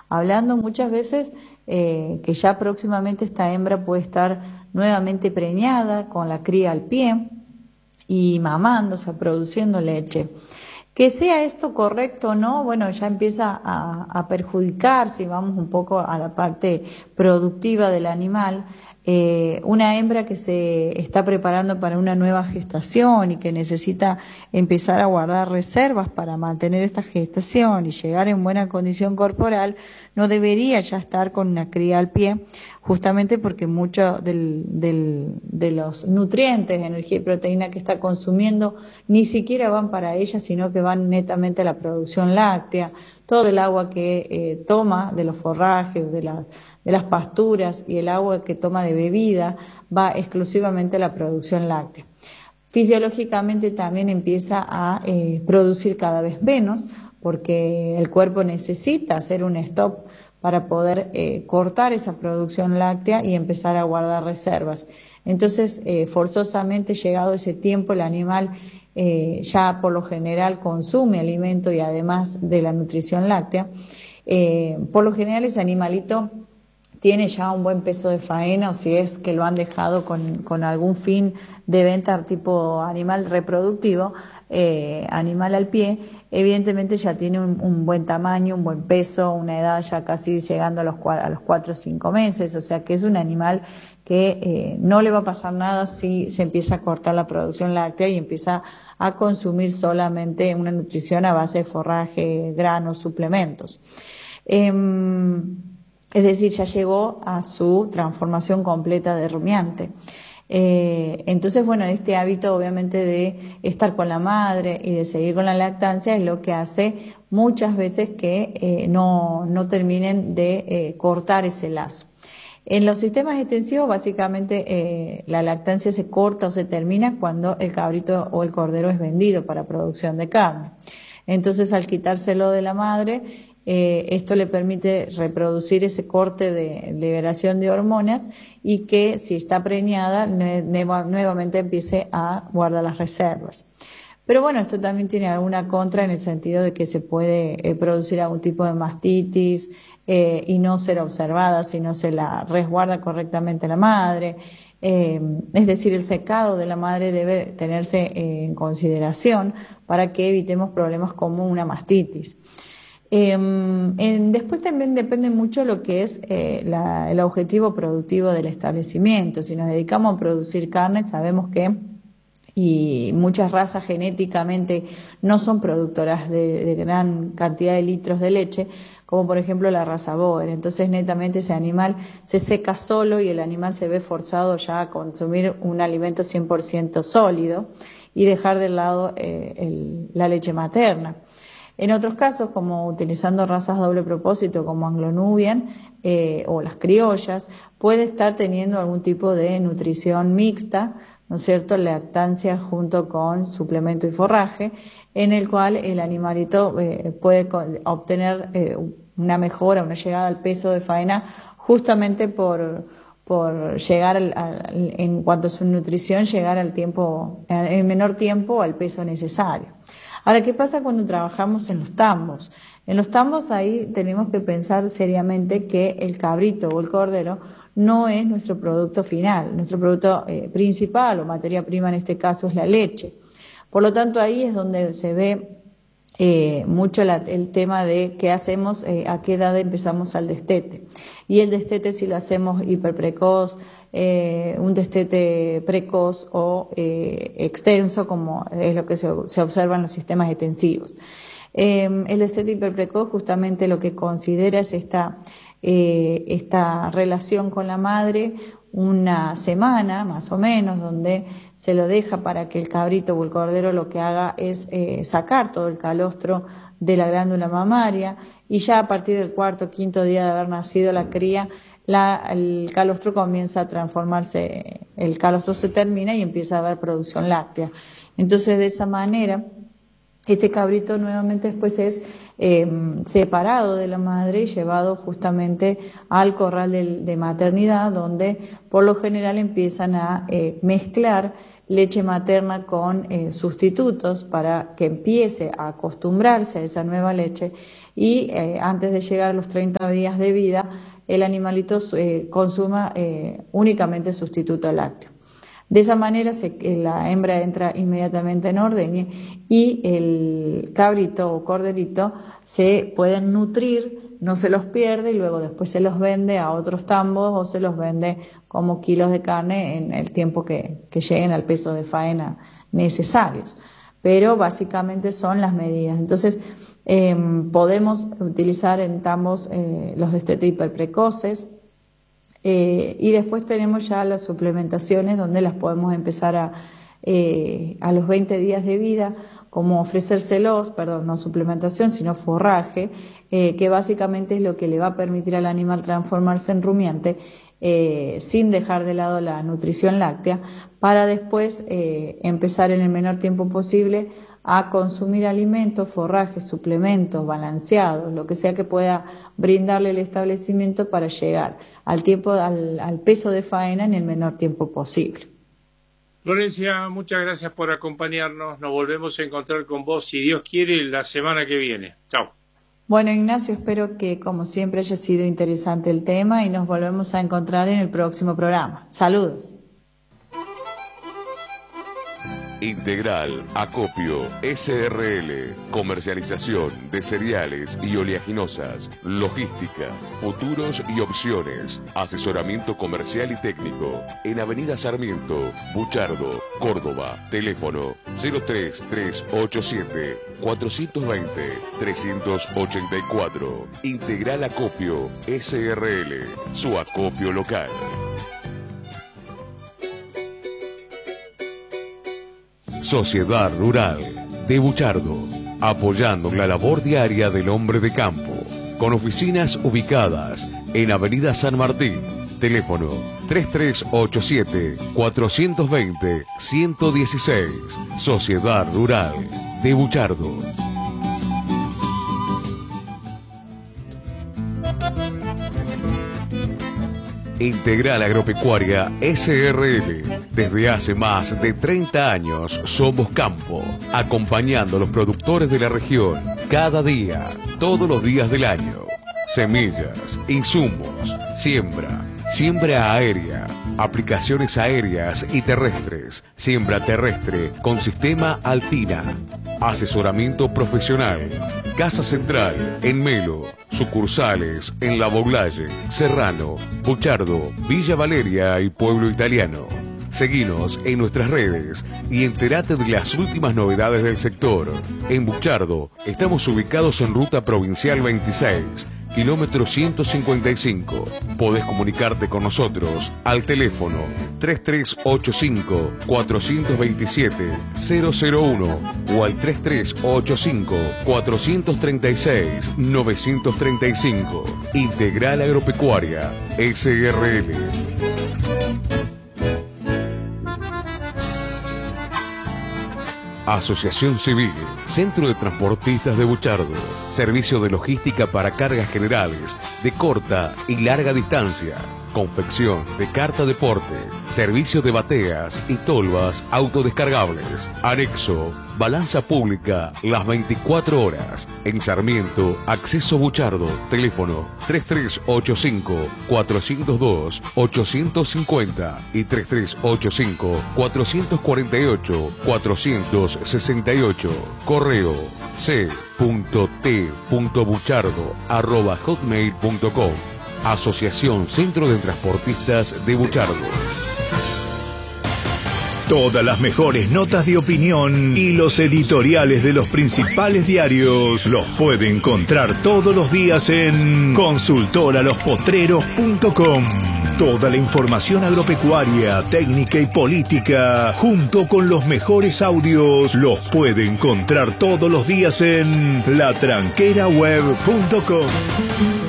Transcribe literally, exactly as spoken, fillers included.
hablando muchas veces eh, que ya próximamente esta hembra puede estar nuevamente preñada con la cría al pie y mamando, o sea, produciendo leche. Que sea esto correcto o no, bueno, ya empieza a, a perjudicar, si vamos un poco a la parte productiva del animal. Eh, una hembra que se está preparando para una nueva gestación y que necesita empezar a guardar reservas para mantener esta gestación y llegar en buena condición corporal, no debería ya estar con una cría al pie, justamente porque muchos del, del, de los nutrientes, energía y proteína que está consumiendo ni siquiera van para ella, sino que van netamente a la producción láctea. Todo el agua que eh, toma de los forrajes, de, la, de las pasturas y el agua que toma de bebida va exclusivamente a la producción láctea. Fisiológicamente también empieza a eh, producir cada vez menos, porque el cuerpo necesita hacer un stop para poder eh, cortar esa producción láctea y empezar a guardar reservas. Entonces, eh, forzosamente, llegado ese tiempo, el animal eh, ya por lo general consume alimento y además de la nutrición láctea. Eh, por lo general ese animalito tiene ya un buen peso de faena, o si es que lo han dejado con, con algún fin de venta tipo animal reproductivo, eh, animal al pie, evidentemente ya tiene un, un buen tamaño, un buen peso, una edad ya casi llegando a los, a los cuatro o cinco meses, o sea que es un animal que eh, no le va a pasar nada si se empieza a cortar la producción láctea y empieza a consumir solamente una nutrición a base de forraje, granos, suplementos. Eh, Es decir, ya llegó a su transformación completa de rumiante. Eh, entonces, bueno, este hábito obviamente de estar con la madre y de seguir con la lactancia es lo que hace muchas veces que eh, no, no terminen de eh, cortar ese lazo. En los sistemas extensivos, básicamente, eh, la lactancia se corta o se termina cuando el cabrito o el cordero es vendido para producción de carne. Entonces, al quitárselo de la madre, Eh, esto le permite reproducir ese corte de liberación de hormonas y que si está preñada nuevamente empiece a guardar las reservas. Pero bueno, esto también tiene alguna contra en el sentido de que se puede eh, producir algún tipo de mastitis eh, y no ser observada si no se la resguarda correctamente la madre. Eh, es decir, el secado de la madre debe tenerse eh, en consideración para que evitemos problemas como una mastitis. Eh, en, después también depende mucho lo que es eh, la, el objetivo productivo del establecimiento. Si nos dedicamos a producir carne, sabemos que y muchas razas genéticamente no son productoras de, de gran cantidad de litros de leche, como por ejemplo la raza Boer. Entonces netamente ese animal se seca solo y el animal se ve forzado ya a consumir un alimento cien por ciento sólido y dejar de lado eh, el, la leche materna. En otros casos, como utilizando razas doble propósito como Anglo-Nubian eh, o las criollas, puede estar teniendo algún tipo de nutrición mixta, ¿no es cierto?, lactancia junto con suplemento y forraje, en el cual el animalito eh, puede obtener eh, una mejora, una llegada al peso de faena justamente por, por llegar al, al, en cuanto a su nutrición, llegar al tiempo, en menor tiempo al peso necesario. Ahora, ¿qué pasa cuando trabajamos en los tambos? En los tambos ahí tenemos que pensar seriamente que el cabrito o el cordero no es nuestro producto final. Nuestro producto eh, principal o materia prima en este caso es la leche. Por lo tanto, ahí es donde se ve eh, mucho la, el tema de qué hacemos, eh, a qué edad empezamos al destete. Y el destete, si lo hacemos hiperprecoz, eh, un destete precoz o eh, extenso, como es lo que se, se observa en los sistemas extensivos. Eh, el destete hiperprecoz justamente lo que considera es esta, eh, esta relación con la madre, una semana más o menos, donde se lo deja para que el cabrito o el cordero lo que haga es eh, sacar todo el calostro de la glándula mamaria, y ya a partir del cuarto o quinto día de haber nacido la cría, la, el calostro comienza a transformarse, el calostro se termina y empieza a haber producción láctea. Entonces, de esa manera, ese cabrito nuevamente después es eh, separado de la madre y llevado justamente al corral de, de maternidad, donde por lo general empiezan a eh, mezclar leche materna con eh, sustitutos para que empiece a acostumbrarse a esa nueva leche y eh, antes de llegar a los treinta días de vida, el animalito eh, consuma eh, únicamente sustituto lácteo. De esa manera se, la hembra entra inmediatamente en ordeñe y el cabrito o corderito se pueden nutrir, no se los pierde y luego después se los vende a otros tambos o se los vende como kilos de carne en el tiempo que, que lleguen al peso de faena necesarios. Pero básicamente son las medidas. Entonces eh, podemos utilizar en tambos eh, los destetes hiperprecoces. Eh, y después tenemos ya las suplementaciones donde las podemos empezar a, eh, a los veinte días de vida, como ofrecérselos, perdón, no suplementación, sino forraje, eh, que básicamente es lo que le va a permitir al animal transformarse en rumiante eh, sin dejar de lado la nutrición láctea, para después eh, empezar en el menor tiempo posible a consumir alimentos, forrajes, suplementos balanceados, lo que sea que pueda brindarle el establecimiento para llegar al tiempo, al, al peso de faena en el menor tiempo posible. Florencia, muchas gracias por acompañarnos. Nos volvemos a encontrar con vos, si Dios quiere, la semana que viene. Chao. Bueno, Ignacio, espero que como siempre haya sido interesante el tema y nos volvemos a encontrar en el próximo programa. Saludos. Integral Acopio S R L, comercialización de cereales y oleaginosas, logística, futuros y opciones, asesoramiento comercial y técnico, en Avenida Sarmiento, Buchardo, Córdoba, teléfono cero tres tres ocho siete cuatro dos cero tres ocho cuatro. Integral Acopio S R L, su acopio local. Sociedad Rural de Buchardo, apoyando la labor diaria del hombre de campo, con oficinas ubicadas en Avenida San Martín, teléfono tres tres ocho siete cuatro dos cero uno uno uno seis, Sociedad Rural de Buchardo. Integral Agropecuaria S R L. Desde hace más de treinta años somos campo, acompañando a los productores de la región cada día, todos los días del año. Semillas, insumos, siembra, siembra aérea, aplicaciones aéreas y terrestres, siembra terrestre con sistema Altina, asesoramiento profesional, Casa Central en Melo, sucursales en La Boulaye, Serrano, Buchardo, Villa Valeria y Pueblo Italiano. Seguinos en nuestras redes y entérate de las últimas novedades del sector. En Buchardo estamos ubicados en Ruta Provincial veintiséis, kilómetro ciento cincuenta y cinco. Podés comunicarte con nosotros al teléfono tres tres ocho cinco cuatro dos siete cero cero uno o al tres tres ocho cinco cuatro tres seis nueve tres cinco. Integral Agropecuaria S R L. Asociación Civil, Centro de Transportistas de Buchardo, servicio de logística para cargas generales de corta y larga distancia, confección de carta deporte, servicio de bateas y tolvas autodescargables, anexo, balanza pública las veinticuatro horas, en Sarmiento, acceso Buchardo, teléfono tres tres ocho cinco cuatro cero dos ocho cinco cero y tres tres ocho cinco cuatro cuatro ocho cuatro seis ocho, correo c punto t punto buchardo arroba hotmail punto com. Asociación Centro de Transportistas de Buchardo. Todas las mejores notas de opinión y los editoriales de los principales diarios los puede encontrar todos los días en consultora los potreros punto com. Toda la información agropecuaria, técnica y política, junto con los mejores audios, los puede encontrar todos los días en la tranquera web punto com.